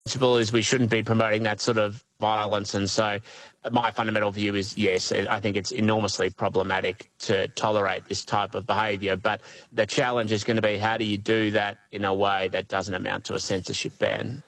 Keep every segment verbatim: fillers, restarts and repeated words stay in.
principle is we shouldn't be promoting that sort of violence. And so my fundamental view is, yes, I think it's enormously problematic to tolerate this type of behaviour. But the challenge is going to be, how do you do that in a way that doesn't amount to a censorship ban?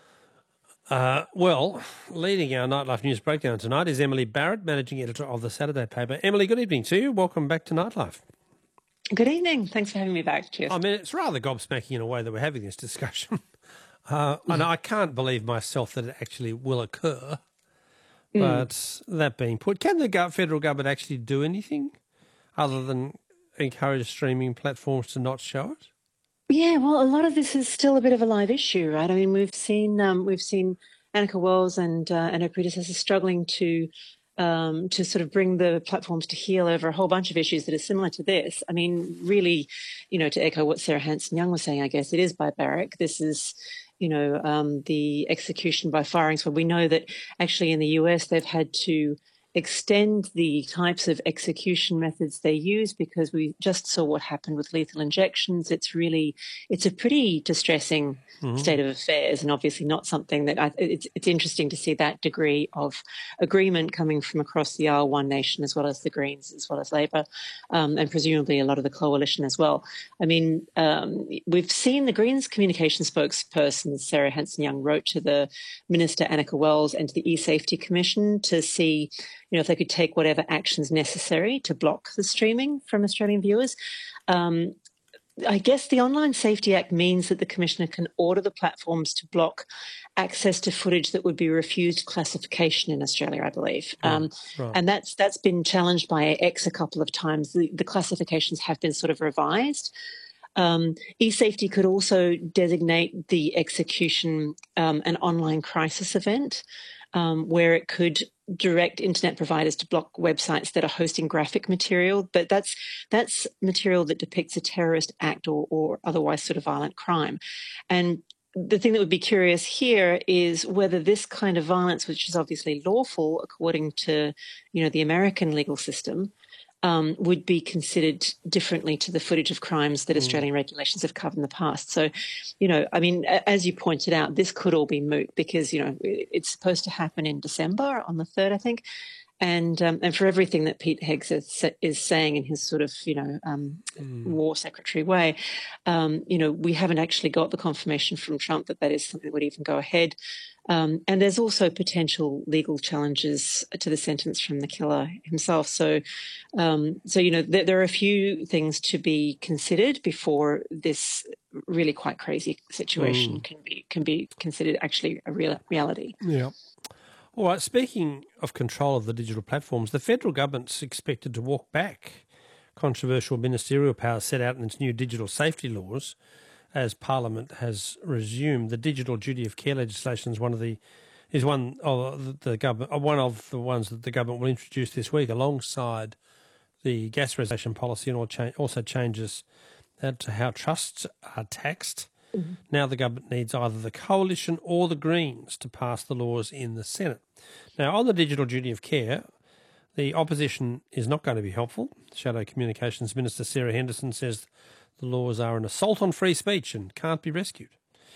Uh, well, leading our Nightlife News Breakdown tonight is Emily Barrett, Managing Editor of the Saturday paper. Emily, good evening to you. Welcome back to Nightlife. Good evening. Thanks for having me back, Jeff. I mean, it's rather gobsmacking in a way that we're having this discussion. Uh, and I can't believe myself that it actually will occur. But mm. that being put, can the federal government actually do anything other than encourage streaming platforms to not show it? Yeah, well, a lot of this is still a bit of a live issue, right? I mean, we've seen um, we've seen Anneka Wells and uh, and her predecessors struggling to um, to sort of bring the platforms to heel over a whole bunch of issues that are similar to this. I mean, really, you know, to echo what Sarah Hanson-Young was saying, I guess it is barbaric. This is, you know, um, the execution by firing squad. We know that actually in the U S they've had to extend the types of execution methods they use because we just saw what happened with lethal injections. It's really, it's a pretty distressing mm-hmm. state of affairs, and obviously not something that I, it's, it's interesting to see that degree of agreement coming from across the aisle, One Nation, as well as the Greens, as well as Labor, um, and presumably a lot of the coalition as well. I mean, um, we've seen the Greens communication spokesperson, Sarah Hanson-Young, wrote to the Minister Anneka Wells and to the E-Safety Commission to see, you know, if they could take whatever actions necessary to block the streaming from Australian viewers. Um, I guess the Online Safety Act means that the Commissioner can order the platforms to block access to footage that would be refused classification in Australia, I believe. Oh, um, right. And that's that's been challenged by X a couple of times. The, the classifications have been sort of revised. Um, eSafety could also designate the execution um, an online crisis event, um, where it could direct internet providers to block websites that are hosting graphic material, but that's that's material that depicts a terrorist act or, or otherwise sort of violent crime. And the thing that would be curious here is whether this kind of violence, which is obviously lawful according to, you know, the American legal system, Um, would be considered differently to the footage of crimes that mm. Australian regulations have covered in the past. So, you know, I mean, as you pointed out, this could all be moot because, you know, it's supposed to happen in December on the third, I think. And um, and for everything that Pete Hegseth is saying in his sort of, you know, um, mm. war secretary way, um, you know, we haven't actually got the confirmation from Trump that that is something that would even go ahead. Um, and there's also potential legal challenges to the sentence from the killer himself. So, um, so you know, there, there are a few things to be considered before this really quite crazy situation mm. can be can be considered actually a real reality. Yeah. All right, speaking of control of the digital platforms, the federal government's expected to walk back controversial ministerial powers set out in its new digital safety laws as Parliament has resumed. The digital duty of care legislation is one of the is one of the government one of the ones that the government will introduce this week, alongside the gas reservation policy, and also changes to how trusts are taxed. Mm-hmm. Now the government needs either the Coalition or the Greens to pass the laws in the Senate. Now, on the digital duty of care, the opposition is not going to be helpful. Shadow Communications Minister Sarah Henderson says the laws are an assault on free speech and can't be rescued.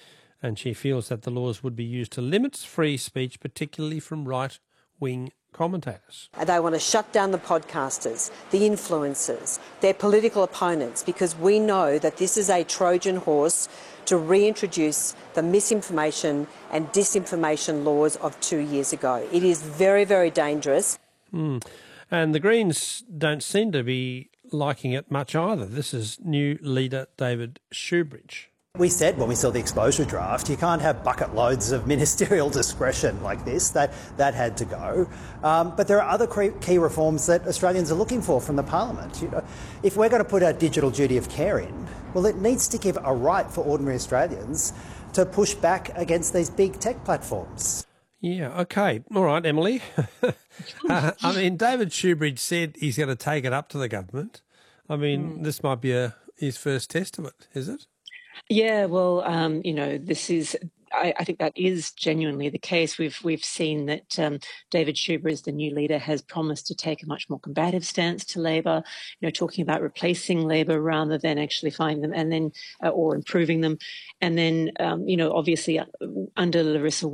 And she feels that the laws would be used to limit free speech, particularly from right-wing commentators. They want to shut down the podcasters, the influencers, their political opponents, because we know that this is a Trojan horse to reintroduce the misinformation and disinformation laws of two years ago. It is very, very dangerous. Mm. And the Greens don't seem to be liking it much either. This is new leader David Shoebridge. We said when we saw the exposure draft, you can't have bucket loads of ministerial discretion like this. That that had to go. Um, but there are other key reforms that Australians are looking for from the Parliament. You know, if we're going to put a digital duty of care in, well, it needs to give a right for ordinary Australians to push back against these big tech platforms. Yeah, OK. All right, Emily. uh, I mean, David Shoebridge said he's going to take it up to the government. I mean, mm. this might be a, his first test of it, is it? Yeah, well, um, you know, this is, I, I think that is genuinely the case. We've we've seen that um, David Shoebridge, the new leader, has promised to take a much more combative stance to Labor, you know, talking about replacing Labor rather than actually finding them and then, uh, or improving them. And then, um, you know, obviously uh, under Larissa